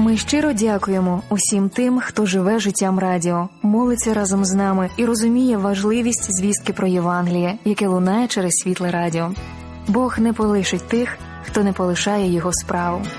Ми щиро дякуємо усім тим, хто живе життям радіо, молиться разом з нами і розуміє важливість звістки про Євангеліє, яке лунає через Світле Радіо. Бог не полишить тих, хто не полишає його справу.